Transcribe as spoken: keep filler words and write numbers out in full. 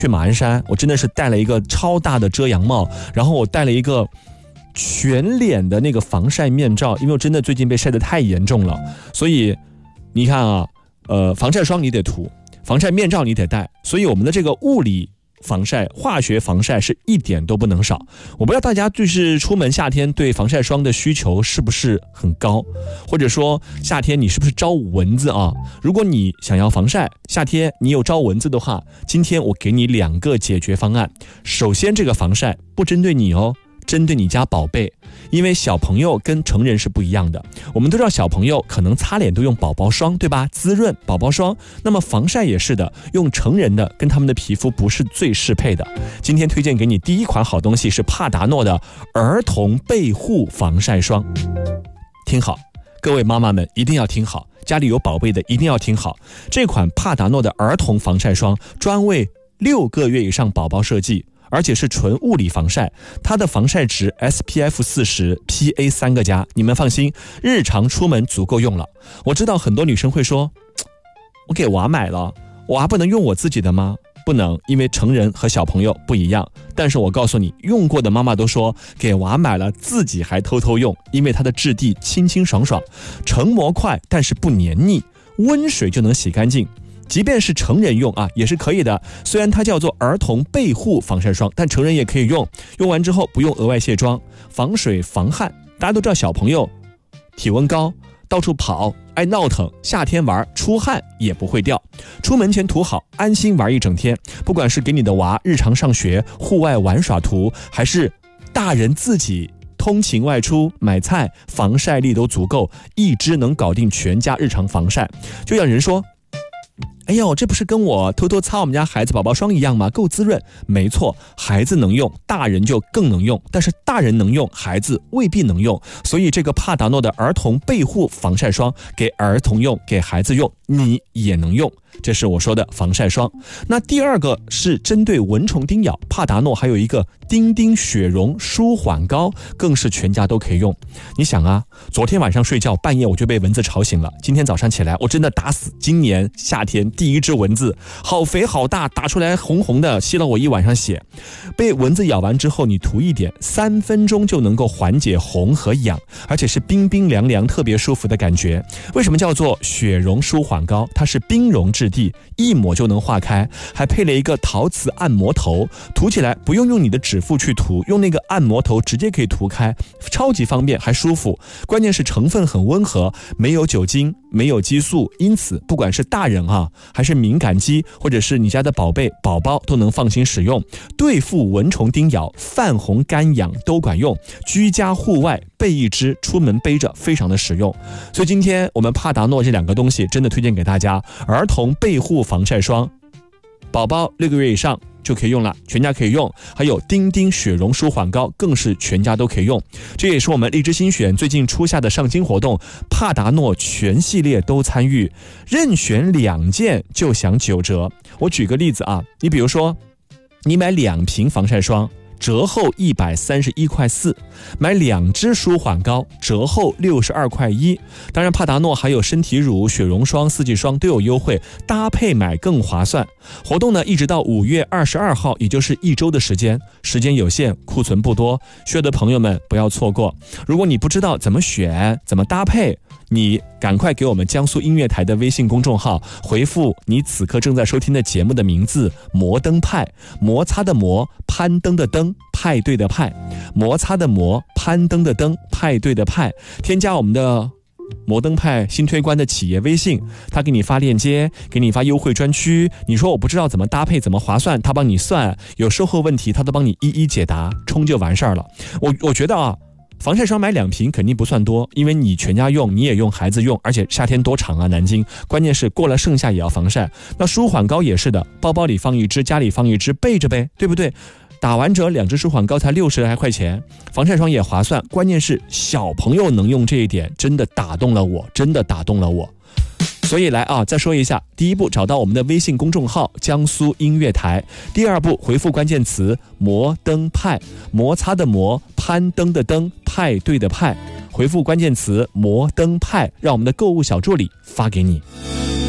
去马鞍山，我真的是戴了一个超大的遮阳帽，然后我戴了一个全脸的那个防晒面罩，因为我真的最近被晒得太严重了。所以你看啊，呃，防晒霜你得涂，防晒面罩你得戴，所以我们的这个物理防晒、化学防晒是一点都不能少。我不知道大家就是出门夏天对防晒霜的需求是不是很高，或者说夏天你是不是招蚊子啊？如果你想要防晒，夏天你有招蚊子的话，今天我给你两个解决方案。首先，这个防晒不针对你哦，针对你家宝贝，因为小朋友跟成人是不一样的。我们都知道小朋友可能擦脸都用宝宝霜，对吧？滋润宝宝霜，那么防晒也是的，用成人的跟他们的皮肤不是最适配的。今天推荐给你第一款好东西是帕达诺的儿童倍护防晒霜。听好，各位妈妈们一定要听好，家里有宝贝的一定要听好，这款帕达诺的儿童防晒霜专为六个月以上宝宝设计，而且是纯物理防晒，它的防晒值 S P F 四十 P A 三个加，你们放心，日常出门足够用了。我知道很多女生会说，我给娃买了，我还不能用我自己的吗？不能，因为成人和小朋友不一样。但是我告诉你，用过的妈妈都说给娃买了自己还偷偷用，因为它的质地清清爽爽，成膜快但是不黏腻，温水就能洗干净。即便是成人用啊，也是可以的。虽然它叫做儿童倍护防晒霜，但成人也可以用。用完之后不用额外卸妆，防水防汗。大家都知道小朋友体温高，到处跑，爱闹腾，夏天玩出汗也不会掉。出门前涂好，安心玩一整天。不管是给你的娃日常上学、户外玩耍涂，还是大人自己通勤外出买菜，防晒力都足够，一支能搞定全家日常防晒。就让人说，哎呦，这不是跟我偷偷擦我们家孩子宝宝霜一样吗？够滋润。没错，孩子能用，大人就更能用，但是大人能用，孩子未必能用。所以这个帕达诺的儿童倍护防晒霜给儿童用，给孩子用，你也能用。这是我说的防晒霜。那第二个是针对蚊虫叮咬，帕达诺还有一个丁丁雪绒舒缓膏，更是全家都可以用。你想啊，昨天晚上睡觉半夜我就被蚊子吵醒了，今天早上起来我真的打死今年夏天第一只蚊子，好肥好大，打出来红红的，吸了我一晚上血。被蚊子咬完之后，你涂一点，三分钟就能够缓解红和痒，而且是冰冰凉凉特别舒服的感觉。为什么叫做雪绒舒缓膏？它是冰绒质地，一抹就能化开，还配了一个陶瓷按摩头，涂起来不用用你的指腹去涂，用那个按摩头直接可以涂开，超级方便还舒服。关键是成分很温和，没有酒精，没有激素，因此不管是大人啊，还是敏感肌，或者是你家的宝贝宝宝都能放心使用，对付蚊虫叮咬、泛红干痒都管用，居家户外备一支，出门背着非常的实用。所以今天我们帕达诺这两个东西真的推荐给大家，儿童倍护防晒霜，宝宝六个月以上就可以用了，全家可以用。还有丁丁雪绒舒缓膏，更是全家都可以用。这也是我们荔枝新选最近出下的上新活动，帕达诺全系列都参与，任选两件就享九折。我举个例子啊，你比如说你买两瓶防晒霜，折后一百三十一块四，买两支舒缓膏，折后六十二块一。当然，帕达诺还有身体乳、雪绒霜、四季霜都有优惠，搭配买更划算。活动呢，一直到五月二十二号，也就是一周的时间，时间有限，库存不多，需要的朋友们不要错过。如果你不知道怎么选、怎么搭配，你赶快给我们江苏音乐台的微信公众号回复你此刻正在收听的节目的名字摩登派，摩擦的摩，攀登的登，派对的派，摩擦的摩，攀登的登，派对的派，添加我们的摩登派新推关的企业微信，他给你发链接，给你发优惠专区，你说我不知道怎么搭配怎么划算，他帮你算，有售后问题他都帮你一一解答，冲就完事儿了。我我觉得啊，防晒霜买两瓶肯定不算多，因为你全家用，你也用，孩子用，而且夏天多长啊，南京，关键是过了盛夏也要防晒。那舒缓膏也是的，包包里放一支，家里放一支，备着呗，对不对？打完折两支舒缓膏才六十来块钱，防晒霜也划算，关键是小朋友能用这一点，真的打动了我，真的打动了我。所以来啊，再说一下，第一步找到我们的微信公众号江苏音乐台，第二步回复关键词摩登派，摩擦的摩，攀登的登，派对的派，回复关键词摩登派，让我们的购物小助理发给你。